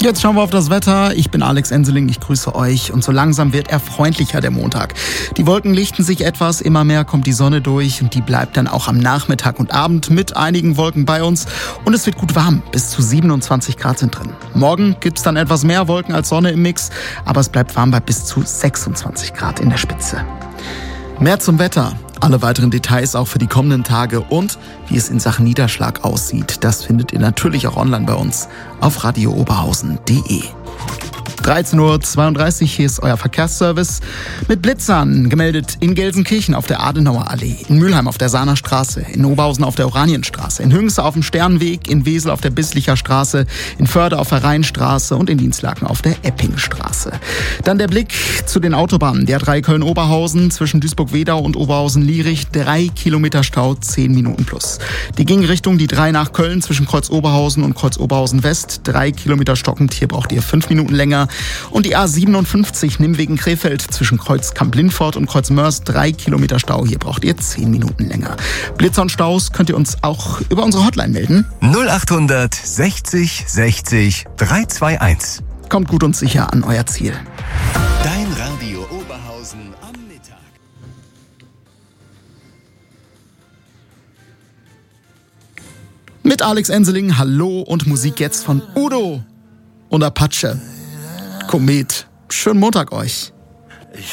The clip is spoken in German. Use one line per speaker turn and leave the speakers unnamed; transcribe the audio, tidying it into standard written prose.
Jetzt schauen wir auf das Wetter. Ich bin Alex Enseling, ich grüße euch. Und so langsam wird er freundlicher, der Montag. Die Wolken lichten sich etwas, immer mehr kommt die Sonne durch und die bleibt dann auch am Nachmittag und Abend mit einigen Wolken bei uns. Und es wird gut warm, bis zu 27 Grad sind drin. Morgen gibt's dann etwas mehr Wolken als Sonne im Mix, aber es bleibt warm bei bis zu 26 Grad in der Spitze. Mehr zum Wetter. Alle weiteren Details auch für die kommenden Tage und wie es in Sachen Niederschlag aussieht, das findet ihr natürlich auch online bei uns auf radiooberhausen.de. 13.32 Uhr, hier ist euer Verkehrsservice. Mit Blitzern gemeldet in Gelsenkirchen auf der Adenauer Allee, in Mülheim auf der Sahner Straße, in Oberhausen auf der Oranienstraße, in Hünxe auf dem Sternweg, in Wesel auf der Bisslicher Straße, in Förde auf der Rheinstraße und in Dienstlaken auf der Eppingstraße. Dann der Blick zu den Autobahnen. Der 3 Köln-Oberhausen zwischen Duisburg-Wedau und Oberhausen-Lierich, 3 Kilometer Stau, 10 Minuten plus. Die Gegenrichtung, die 3 nach Köln zwischen Kreuz-Oberhausen und Kreuz-Oberhausen-West, 3 Kilometer stockend, hier braucht ihr 5 Minuten länger. Und die A57 Nimwegen-Krefeld zwischen Kreuz Kamp-Lindfort und Kreuz Mörs, 3 Kilometer Stau. Hier braucht ihr 10 Minuten länger. Blitzer und Staus könnt ihr uns auch über unsere Hotline melden.
0800 60 60 321.
Kommt gut und sicher an euer Ziel.
Dein Radio Oberhausen am Mittag.
Mit Alex Enseling, hallo und Musik jetzt von Udo und Apache. Komet. Schönen Montag euch.